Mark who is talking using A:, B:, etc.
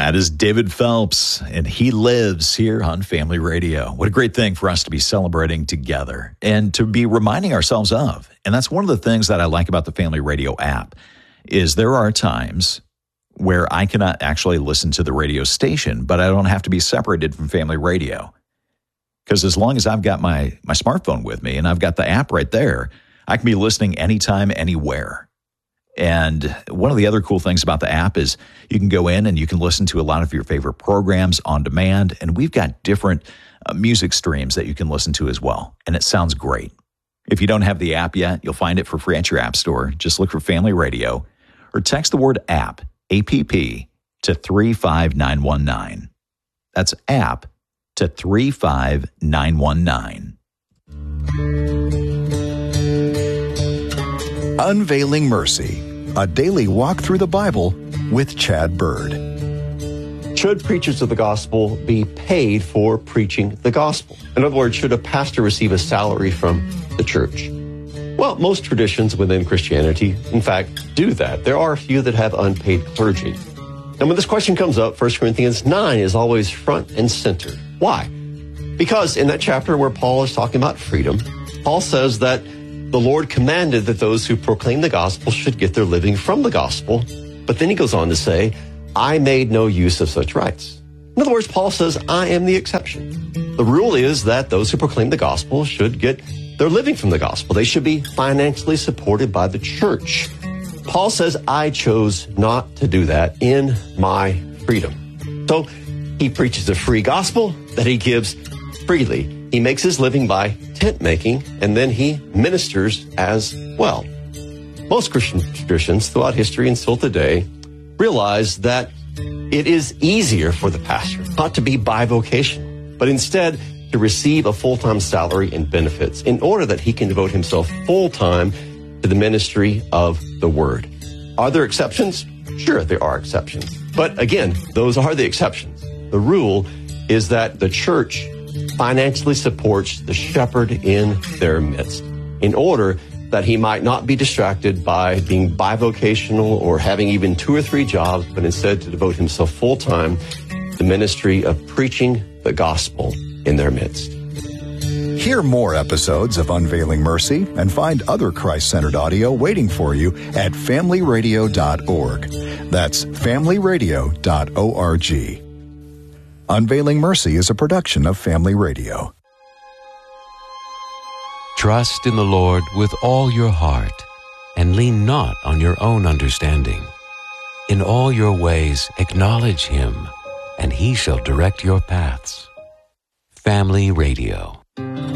A: That is David Phelps, and he lives here on Family Radio. What a great thing for us to be celebrating together and to be reminding ourselves of. And that's one of the things that I like about the Family Radio app is there are times where I cannot actually listen to the radio station, but I don't have to be separated from Family Radio. Because as long as I've got my smartphone with me and I've got the app right there, I can be listening anytime, anywhere. And one of the other cool things about the app is you can go in and you can listen to a lot of your favorite programs on demand. And we've got different music streams that you can listen to as well. And it sounds great. If you don't have the app yet, you'll find it for free at your app store. Just look for Family Radio or text the word app, APP, to 35919. That's app to 35919.
B: Unveiling Mercy, a daily walk through the Bible with Chad Bird.
C: Should preachers of the gospel be paid for preaching the gospel? In other words, should a pastor receive a salary from the church? Well, most traditions within Christianity, in fact, do that. There are a few that have unpaid clergy. And when this question comes up, 1 Corinthians 9 is always front and center. Why? Because in that chapter where Paul is talking about freedom, Paul says that the Lord commanded that those who proclaim the gospel should get their living from the gospel. But then he goes on to say, I made no use of such rights. In other words, Paul says, I am the exception. The rule is that those who proclaim the gospel should get their living from the gospel. They should be financially supported by the church. Paul says, I chose not to do that in my freedom. So he preaches a free gospel that he gives freely. He makes his living by tent making, and then he ministers as well. Most Christian traditions throughout history and still today realize that it is easier for the pastor not to be bivocational, but instead to receive a full-time salary and benefits in order that he can devote himself full-time to the ministry of the word. Are there exceptions? Sure, there are exceptions. But again, those are the exceptions. The rule is that the church financially supports the shepherd in their midst in order that he might not be distracted by being bivocational or having even 2 or 3 jobs, but instead to devote himself full-time to the ministry of preaching the gospel in their midst.
B: Hear more episodes of Unveiling Mercy and find other Christ-centered audio waiting for you at familyradio.org. That's familyradio.org. Unveiling Mercy is a production of Family Radio.
D: Trust in the Lord with all your heart, and lean not on your own understanding. In all your ways acknowledge Him, and He shall direct your paths. Family Radio.